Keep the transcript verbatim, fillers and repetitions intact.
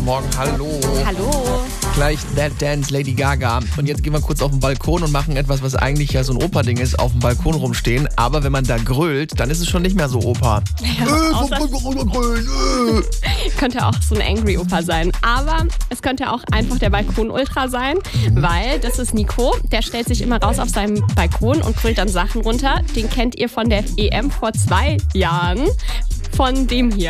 Morgen. Hallo. Hallo. Gleich That Dance, Lady Gaga. Und jetzt gehen wir kurz auf den Balkon und machen etwas, was eigentlich ja so ein Opa-Ding ist, auf dem Balkon rumstehen. Aber wenn man da grölt, dann ist es schon nicht mehr so Opa. Ja, äh, außer, grölen, äh. könnte auch so ein Angry Opa sein. Aber es könnte auch einfach der Balkon-Ultra sein, mhm. weil das ist Nico. Der stellt sich immer raus auf seinem Balkon und grölt dann Sachen runter. Den kennt ihr von der E M vor zwei Jahren. Von dem hier.